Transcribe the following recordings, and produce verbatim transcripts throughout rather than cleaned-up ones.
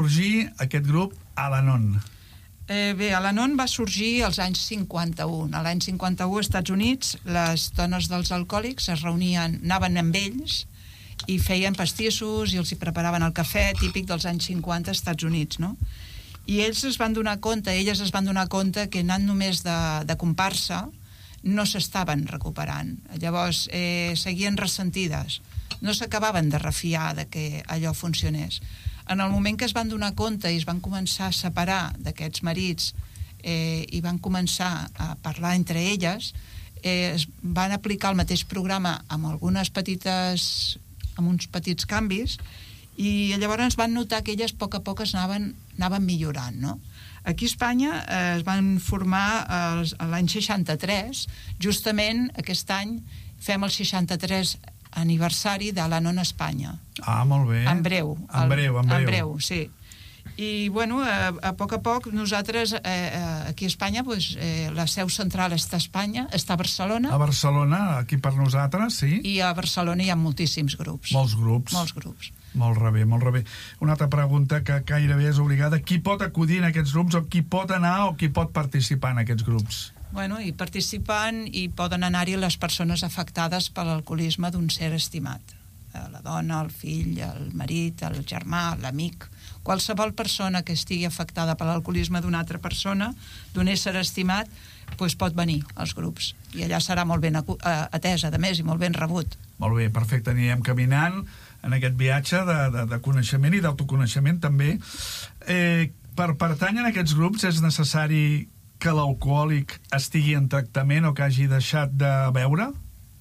sorgir aquest grup Al-Anon? Eh, bé, Al-Anon va sorgir als anys cinquanta-u. A l'any cinquanta-u, als Estats Units, les dones dels alcohòlics es reunien, anaven amb ells i feien pastissos i els hi preparaven el cafè típic dels anys cinquanta als Estats Units, no? I ells es van donar compte, elles es van donar compte que anant només de, de comparsa no s'estaven recuperant. Llavors, eh, seguien ressentides. No s'acabaven de refiar de que allò funcionés. En el moment que es van donar compte i es van començar a separar d'aquests marits eh, i van començar a parlar entre elles, eh, es van aplicar el mateix programa amb algunes petites, amb uns petits canvis, i llavors van notar que elles a poc a poc es anaven, anaven millorant, no? Aquí a Espanya eh, es van formar eh, l'any seixanta-tres, justament aquest any fem el seixanta-tres aniversari de l'Al-Anon a Espanya. Ah, molt bé. En breu. En breu, en breu. En breu, sí. I, bueno, a, a poc a poc nosaltres, eh, aquí a Espanya, pues, eh, la seu central està a Espanya, està a Barcelona. A Barcelona, aquí per nosaltres, sí. I a Barcelona hi ha moltíssims grups. Molts grups. Molts grups. Molt rebé, molt rebé. Una altra pregunta que gairebé és obligada. Qui pot acudir en aquests grups, o qui pot anar, o qui pot participar en aquests grups? Bueno, i participen i poden anar-hi les persones afectades per l'alcoholisme d'un ser estimat. La dona, el fill, el marit, el germà, l'amic. Qualsevol persona que estigui afectada per l'alcoholisme d'una altra persona, d'un ésser estimat, doncs pot venir als grups. I allà serà molt ben atesa, a més, i molt ben rebut. Molt bé, perfecte. Anirem caminant en aquest viatge de, de, de coneixement i d'autoconeixement també. Eh, per pertànyer a aquests grups és necessari que l'alcohòlic estigui en tractament o que hagi deixat de beure?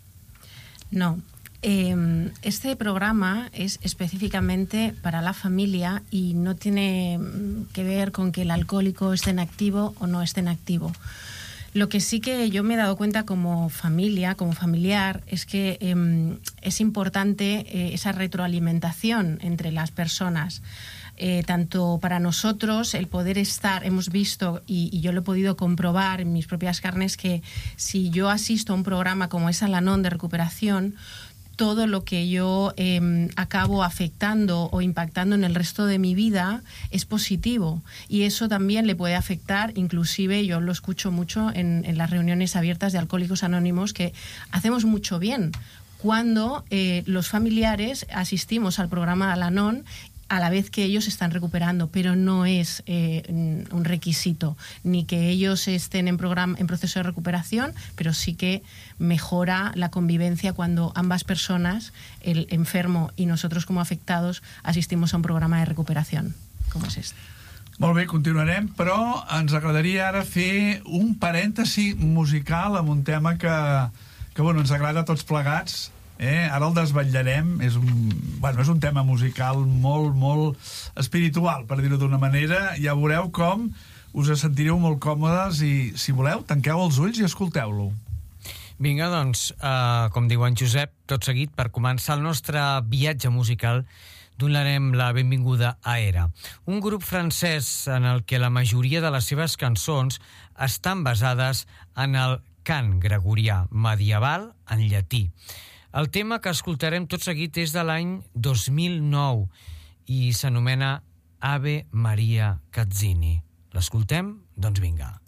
No. Eh, este programa es específicamente para la familia y no tiene que ver con que el alcohólico esté en activo o no esté en activo. Lo que sí que yo me he dado cuenta como familia, como familiar, es que eh, es importante eh, esa retroalimentación entre las personas. Eh, tanto para nosotros el poder estar, hemos visto y, y yo lo he podido comprobar en mis propias carnes, que si yo asisto a un programa como es Al-Anon de recuperación, todo lo que yo eh, acabo afectando o impactando en el resto de mi vida es positivo, y eso también le puede afectar, inclusive yo lo escucho mucho en, en las reuniones abiertas de Alcohólicos Anónimos, que hacemos mucho bien cuando eh, los familiares asistimos al programa Al-Anon a la vez que ellos están recuperando, pero no es eh, un requisito, ni que ellos estén en, programa, en proceso de recuperación, pero sí que mejora la convivencia cuando ambas personas, el enfermo y nosotros como afectados, asistimos a un programa de recuperación, com és este. Molt bé, continuarem, però ens agradaria ara fer un parèntesi musical amb un tema que, que bueno, ens agrada a tots plegats. Eh, ara el desvetllarem. És un, bueno, és un tema musical molt, molt espiritual, per dir-ho d'una manera. Ja veureu com us sentireu molt còmodes i, si voleu, tanqueu els ulls i escolteu-lo. Vinga, doncs, uh, com diu en Josep, tot seguit, per començar el nostre viatge musical, donarem la benvinguda a Era, un grup francès en el que la majoria de les seves cançons estan basades en el cant gregorià medieval en llatí. El tema que escoltarem tot seguit és de l'any dos mil nou i s'anomena Ave Maria Cazzini. L'escoltem? Doncs vinga.